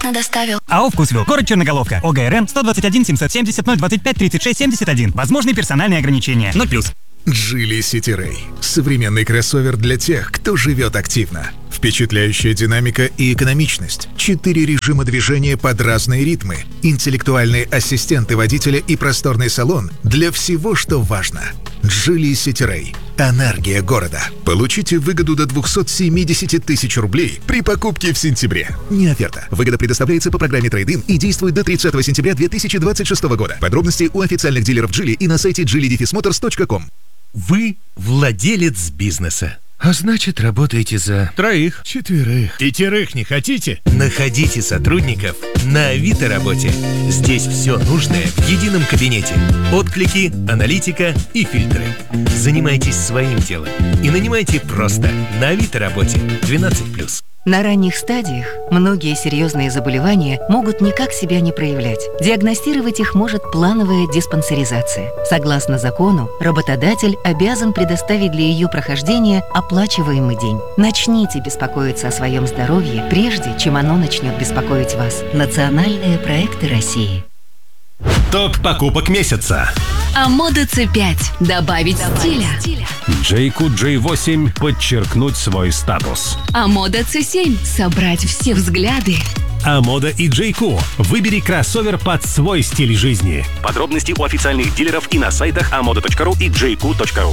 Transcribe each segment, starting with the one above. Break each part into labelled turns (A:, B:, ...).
A: бесплатно доставил.
B: АО «Вкусвилл», город Черноголовка, ОГРН 121 770 025 36 71. Возможны персональные ограничения. 0+.
C: Geely City Ray – современный кроссовер для тех, кто живет активно. Впечатляющая динамика и экономичность, 4 режима движения под разные ритмы, интеллектуальные ассистенты водителя и просторный салон для всего, что важно. Geely City Ray – энергия города. Получите выгоду до 270 тысяч рублей при покупке в сентябре. Не оферта. Выгода предоставляется по программе Trade-in и действует до 30 сентября 2026 года. Подробности у официальных дилеров Geely и на сайте geely-motors.com.
D: Вы владелец бизнеса. А значит, работаете за 3, 4, 5 не хотите? Находите сотрудников на Авито работе. Здесь все нужное в едином кабинете. Отклики, аналитика и фильтры. Занимайтесь своим делом и нанимайте просто на Авито работе 12+.
E: На ранних стадиях многие серьезные заболевания могут никак себя не проявлять. Диагностировать их может плановая диспансеризация. Согласно закону, работодатель обязан предоставить для ее прохождения оплачиваемый день. Начните беспокоиться о своем здоровье, прежде чем оно начнет беспокоить вас. Национальные проекты России.
D: Топ покупок месяца.
A: Амода C5. Добавить стиля.
F: Джейку J8 подчеркнуть свой статус.
A: Амода C7. Собрать все взгляды.
D: Амода и Джейку. Выбери кроссовер под свой стиль жизни.
G: Подробности у официальных дилеров и на сайтах amoda.ru и jayco.ru.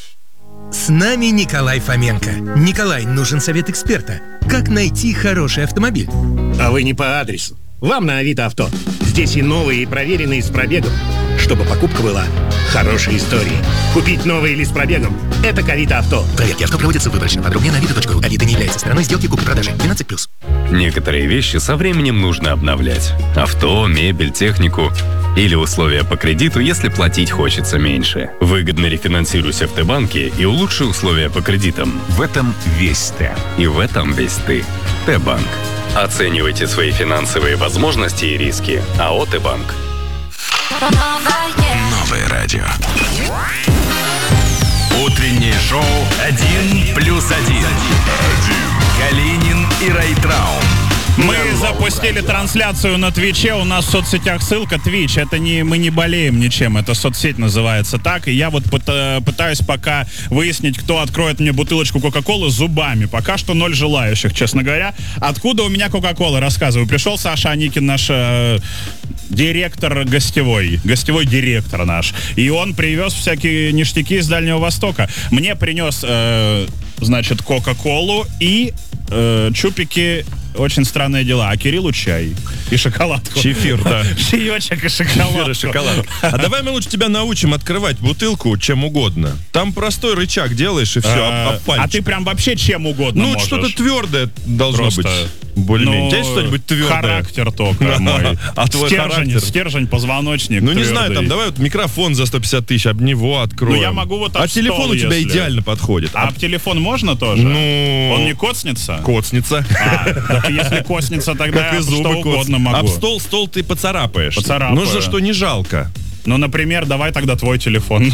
D: С нами Николай Фоменко. Николай, нужен совет эксперта. Как найти хороший автомобиль?
H: А вы не по адресу. Вам на Авито Авто. Здесь и новые, и проверенные с пробегом. Чтобы покупка была хорошей историей. Купить новый или с пробегом – это к Авито Авто.
D: Проверки авто проводятся выборочно. Подробнее на avito.ru. Авито не является стороной сделки купли-продажи. 12+.
F: Некоторые вещи со временем нужно обновлять. Авто, мебель, технику. Или условия по кредиту, если платить хочется меньше. Выгодно рефинансируйся в Т-банке и улучши условия по кредитам. В этом весь Т. И в этом весь ты. Т-банк. Оценивайте свои финансовые возможности и риски. АО «Т-банк».
D: Новое радио.
I: Утреннее шоу «1+1». Калинин и Райтраун.
J: Мы запустили трансляцию на Твиче, у нас в соцсетях ссылка Twitch. Это не мы не болеем ничем, это соцсеть называется так. И я вот пытаюсь пока выяснить, кто откроет мне бутылочку Кока-Колы зубами. Пока что 0 желающих, честно говоря. Откуда у меня Кока-Кола? Рассказываю. Пришел Саша Аникин, наш директор гостевой директор наш. И он привез всякие ништяки из Дальнего Востока. Мне принес, значит, Кока-Колу и чупики «Очень странные дела», а Кириллу чай и шоколадку.
K: Чефир, да.
J: Чаечек и шоколадку.
K: Чефир и шоколад. А давай мы лучше тебя научим открывать бутылку чем угодно. Там простой рычаг делаешь и все, об пальчик.
J: А ты прям вообще чем угодно можешь.
K: Что-то твердое должно
J: Просто
K: быть. Более-менее. У тебя есть что-нибудь твердое?
J: Характер только мой.
K: А твой характер?
J: Стержень, позвоночник.
K: Ну не знаю, там давай вот микрофон за 150 тысяч, об него откроем.
J: Ну я могу вот об
K: А телефон у тебя идеально подходит.
J: А об телефон можно тоже?
K: Ну...
J: Он не коцнется?
K: Коцнется.
J: Так если коцнется, тогда
K: как и зубы
J: что угодно могу.
K: Об стол ты поцарапаешь.
J: Поцарапаю.
K: Нужно, что не жалко.
J: Ну, например, давай тогда твой телефон.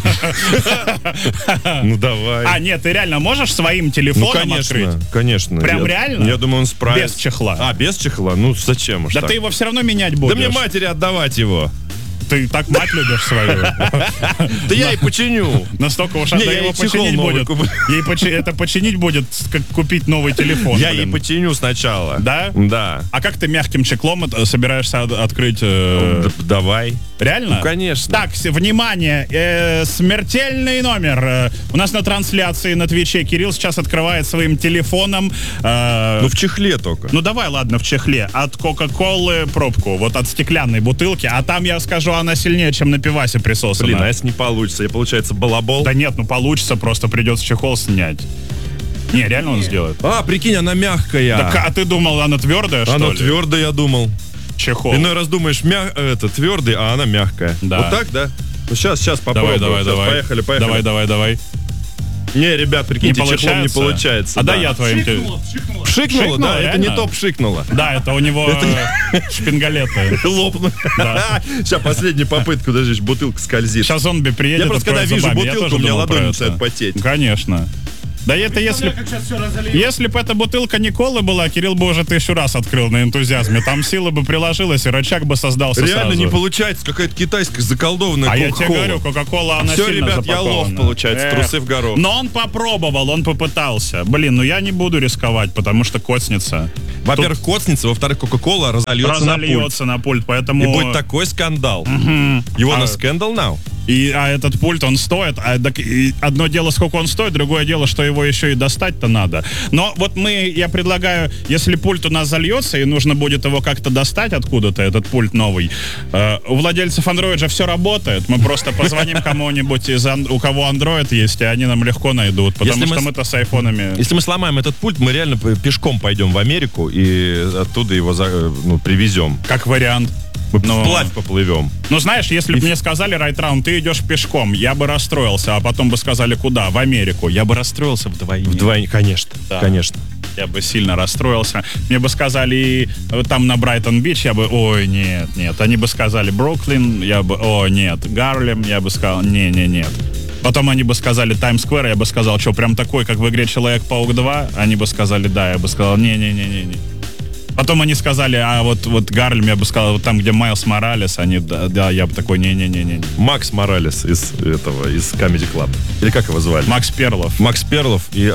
K: Ну, давай.
J: А, нет, ты реально можешь своим телефоном открыть?
K: Конечно.
J: Прям реально?
K: Я думаю, он справится.
J: Без чехла.
K: А, без чехла? Ну, зачем уж
J: Да
K: так?
J: ты его все равно менять будешь.
K: Да мне матери отдавать его.
J: Ты так мать любишь свою.
K: Да я и починю.
J: Настолько уж она его починить будет. Ей это починить будет, как купить новый телефон.
K: Я ей починю сначала.
J: Да?
K: Да.
J: А как ты мягким чехлом собираешься открыть?
K: Давай.
J: Реально?
K: Ну, конечно.
J: Так, внимание, смертельный номер. У нас на трансляции на Твиче Кирилл сейчас открывает своим телефоном.
K: Ну, в чехле только.
J: Ну, давай, ладно, в чехле. От Кока-Колы пробку, вот от стеклянной бутылки. А там, я скажу, она сильнее, чем на пивасе присосана.
K: Блин, а если не получится? И получается балабол?
J: Да нет, ну получится, просто придется чехол снять. Не, реально он сделает.
K: А, прикинь, она мягкая.
J: Так, а ты думал, она твердая, что ли?
K: Она твердая, я думал.
J: Чехол.
K: Иной раз думаешь, твердый, а она мягкая.
J: Да.
K: Вот так, да? Ну, сейчас попробуем.
J: Давай.
K: Поехали.
J: Давай.
K: Не, ребят, прикиньте, чехлом не получается.
J: А да, я твоим...
K: Пшикнула, да? Это не то пшикнула.
J: Да, это у него шпингалеты.
K: Лопнули. Сейчас последняя попытка, даже бутылка скользит.
J: Сейчас зомби приедет.
K: Я просто когда вижу бутылку, у меня ладонь начинает потеть.
J: Конечно. Да это если бы эта бутылка не колы была, Кирилл бы уже 1000 раз открыл на энтузиазме. Там сила бы приложилась, и рычаг бы создался
K: Реально
J: сразу.
K: не получается, какая-то китайская заколдованная
J: А я
K: Кока-Кола.
J: тебе говорю, Кока-Кола, она
K: Все,
J: сильно
K: ребят, я лов,
J: запакована.
K: получается, трусы в горох.
J: Но он попробовал, он попытался. Блин, ну я не буду рисковать, потому что коцнется.
K: Во-первых, коцнется, во-вторых, Кока-Кола разольется
J: на пульт, поэтому...
K: И будет такой скандал. Его на скандал now.
J: А этот пульт, он стоит. Одно дело, сколько он стоит, другое дело, что его еще и достать-то надо. Но вот я предлагаю, если пульт у нас зальется, и нужно будет его как-то достать откуда-то, этот пульт новый, у владельцев Android же все работает. Мы просто позвоним кому-нибудь, у кого Android есть, и они нам легко найдут, потому что мы-то с айфонами...
K: Если мы сломаем этот пульт, мы реально пешком пойдем в Америку и оттуда его привезем.
J: Как вариант.
K: Вплавь поплывем.
J: Ну, знаешь, если бы мне сказали, Райт-Раун, ты идешь пешком, я бы расстроился, а потом бы сказали, куда? В Америку. Я бы расстроился вдвойне.
K: Вдвойне, конечно,
J: да.
K: Конечно.
J: Я бы сильно расстроился. Мне бы сказали там на Брайтон-Бич, я бы, ой, нет. Они бы сказали Бруклин, я бы, о, нет. Гарлем, я бы сказал, нет. Потом они бы сказали Таймс-сквер, я бы сказал, что прям такой, как в игре Человек-паук 2? Они бы сказали, да, я бы сказал, не. Потом они сказали, а вот Гарлем, я бы сказал, вот там, где Майлз Моралес, они, да, я бы такой, не.
K: Макс Моралес из Comedy Club. Или как его звали?
J: Макс Перлов
K: и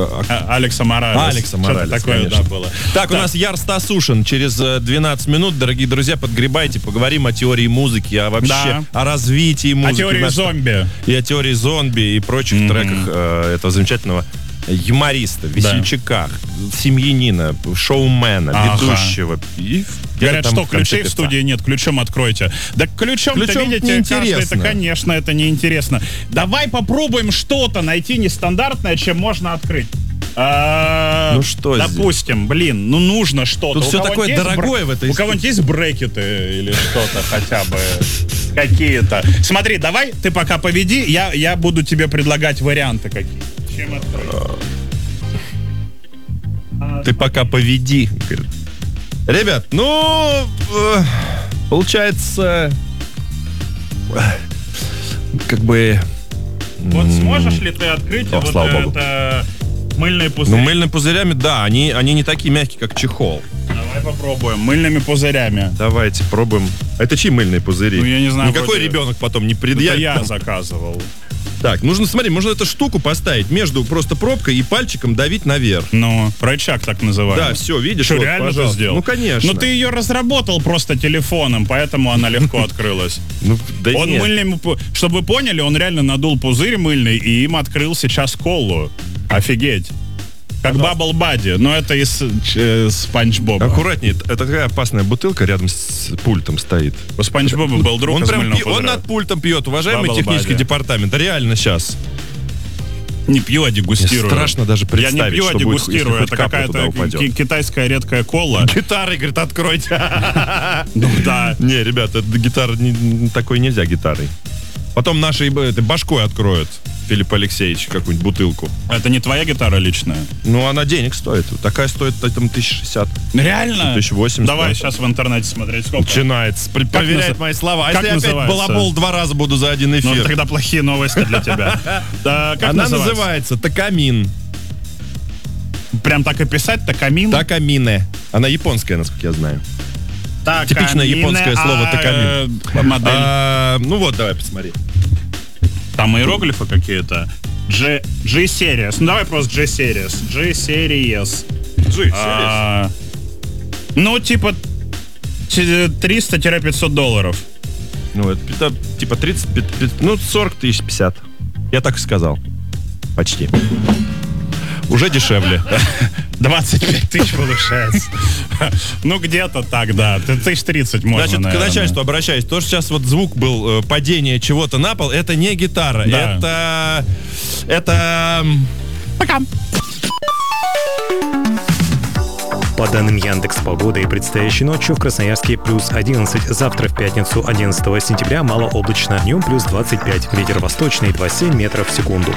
J: Алекса Моралес.
K: Что-то
J: такое, да, было.
K: Так, у нас Яр Стасушин. Через 12 минут, дорогие друзья, подгребайте, поговорим о теории музыки, о развитии музыки.
J: О теории зомби.
K: И о теории зомби и прочих треках этого замечательного юмориста, весельчака, семьянина, шоумена, ведущего. И
J: говорят, что ключей в студии нет, ключом откройте. Да ключом-то, видите, каждый, конечно, это неинтересно. Давай попробуем что-то найти нестандартное, чем можно открыть.
K: Ну что
J: допустим, нужно что-то.
K: Тут все такое дорогое в этой
J: истории. У кого-нибудь есть брекеты или что-то хотя бы какие-то? Смотри, давай ты пока поведи, я буду тебе предлагать варианты какие. Чем открыть?
K: Ты пока поведи. Ребят, получается, как бы...
J: Вот сможешь ли ты открыть это мыльные пузыри?
K: Мыльными пузырями, да, они не такие мягкие, как чехол.
J: Давай попробуем. Мыльными пузырями.
K: Давайте пробуем. Это чьи мыльные пузыри?
J: Я не знаю.
K: Никакой ребенок потом не предъявит.
J: Это я заказывал.
K: Так, можно эту штуку поставить между просто пробкой и пальчиком давить наверх.
J: Рычаг так называемый.
K: Да, все, видишь?
J: Что, реально ты сделал?
K: Ну, конечно.
J: Но ты ее разработал просто телефоном, поэтому она легко открылась. Он мыльным, чтобы вы поняли, он реально надул пузырь мыльный и им открыл сейчас колу. Офигеть. Как Bubble Buddy, но это из Спанч Боба.
K: Аккуратнее, это такая опасная бутылка рядом с пультом стоит.
J: У Спанч Боба был друг из мыльного пузыря.
K: Он над пультом пьет, уважаемый технический департамент. Реально сейчас.
J: Не пью, а дегустирую.
K: Страшно даже представить,
J: я не пью, а дегустирую. Это какая-то китайская редкая кола.
K: Гитарой, говорит, откройте.
J: Ну да.
K: Не, ребята, гитара такой нельзя гитарой. Потом нашей башкой откроют. Филипп Алексеевич, какую-нибудь бутылку.
J: Это не твоя гитара личная?
K: Она денег стоит. Такая стоит там 1060.
J: Реально?
K: 1080.
J: Давай сейчас в интернете смотреть, сколько.
K: Начинается. Проверять мои слова. А если я опять балабол 2 раза буду за один эфир?
J: Тогда плохие новости для тебя.
K: Она называется Такамин.
J: Прям так и писать? Такамин?
K: Такамине. Она японская, насколько я знаю. Типичное японское слово такамин.
J: Модель.
K: Давай посмотри.
J: Там иероглифы какие-то. G-Series. Давай просто G-Series. G-Series. Типа $300-500.
K: Это типа 40 тысяч 50. Я так и сказал. Почти. Уже дешевле.
J: 25 тысяч получается. Где-то так, да. 1030 можно,
K: Значит,
J: наверное.
K: к начальству обращаюсь. То, что сейчас звук был падение чего-то на пол, это не гитара. Да. Это...
J: Пока.
L: По данным Яндекс.Погоды, предстоящей ночью в Красноярске плюс 11, завтра в пятницу 11 сентября малооблачно, днем плюс 25, ветер восточный 2,7 метров в секунду.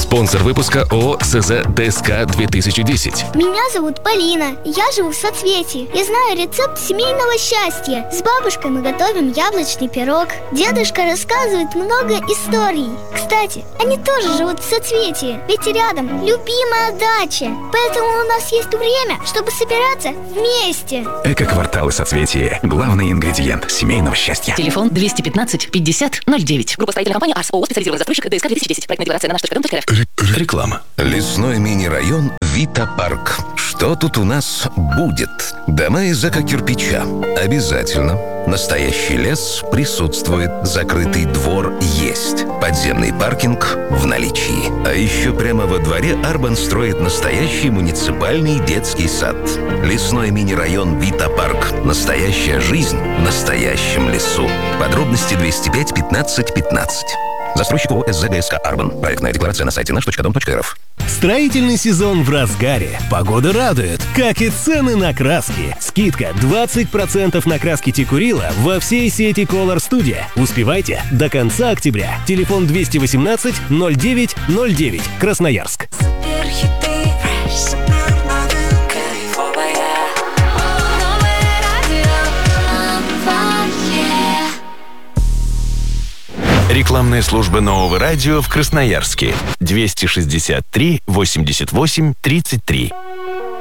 M: Спонсор выпуска ООО СЗ ДСК-2010.
N: Меня зовут Полина. Я живу в Соцветии и знаю рецепт семейного счастья. С бабушкой мы готовим яблочный пирог. Дедушка рассказывает много историй. Кстати, они тоже живут в Соцветии, ведь рядом любимая дача. Поэтому у нас есть время, чтобы собираться вместе.
O: Эко-кварталы Соцветия. Главный ингредиент семейного счастья.
P: Телефон 215 50 09. Группа строительной компании АРС. ООО «Специализированный застройщик ДСК-2010». Проектная декларация на nаш.рф.
M: Реклама. Лесной мини-район Вита-парк. Что тут у нас будет? Дома из эко-кирпича. Обязательно. Настоящий лес присутствует. Закрытый двор есть. Подземный паркинг в наличии. А еще прямо во дворе Арбан строит настоящий муниципальный детский сад. Лесной мини-район Вита-парк. Настоящая жизнь в настоящем лесу. Подробности 205 15 15. Застройщик ООО СЗ Арбан. Проектная декларация на сайте наш.дом.рф.
Q: Строительный сезон в разгаре. Погода радует, как и цены на краски. Скидка 20% на краски Тикурила во всей сети Color Studio. Успевайте до конца октября. Телефон 218 09 09. Красноярск.
I: Рекламная служба нового радио в Красноярске. 263 88 33.